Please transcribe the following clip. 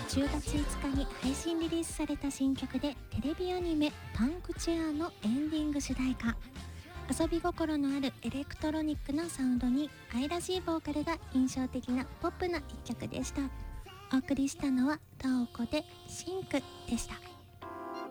10月5日に配信リリースされた新曲で、テレビアニメタンクチェアのエンディング主題歌。遊び心のあるエレクトロニックなサウンドに愛らしいボーカルが印象的なポップな一曲でした。お送りしたのはタオコでシンクでした。